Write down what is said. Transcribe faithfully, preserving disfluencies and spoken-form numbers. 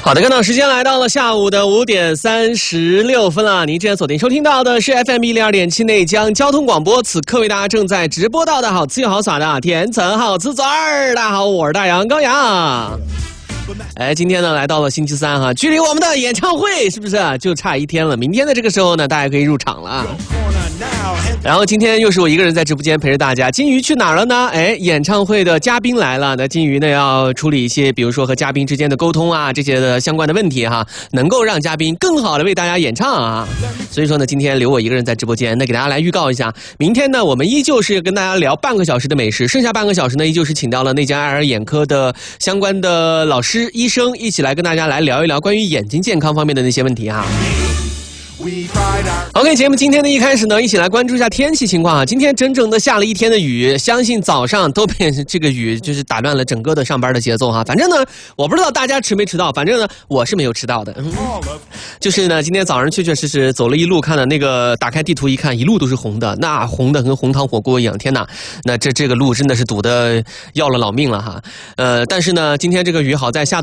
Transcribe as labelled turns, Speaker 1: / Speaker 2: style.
Speaker 1: 好的，看到时间来到了下午的五点三十六分了。您正在锁定收听到的是 F M 一零二点七内江交通广播，此刻为大家正在直播到的好吃又好耍的甜橙好吃嘴儿。大家好，我是大杨高阳。哎，今天呢来到了星期三哈，距离我们的演唱会是不是就差一天了？明天的这个时候呢，大家可以入场了。然后今天又是我一个人在直播间陪着大家。金鱼去哪儿了呢？哎，演唱会的嘉宾来了，那金鱼呢要处理一些，比如说和嘉宾之间的沟通啊，这些的相关的问题哈，能够让嘉宾更好的为大家演唱啊。所以说呢，今天留我一个人在直播间，那给大家来预告一下，明天呢我们依旧是跟大家聊半个小时的美食，剩下半个小时呢依旧是请到了内江爱尔眼科的相关的老师医生一起来跟大家来聊一聊关于眼睛健康方面的那些问题哈。OK， 节目今天的一开始呢，一起来关注一下天气情况啊。今天整整的下了一天的雨，相信早上都被这个雨就是打乱了整个的上班的节奏哈。反正呢，我不知道大家迟没迟到，反正呢，我是没有迟到的。就是呢，今天早上确确实实走了一路，看了那个打开地图一看，一路都是红的，那红的跟红汤火锅一样，天哪！那这这个路真的是堵得要了老命了哈。呃，但是呢，今天这个雨好在下。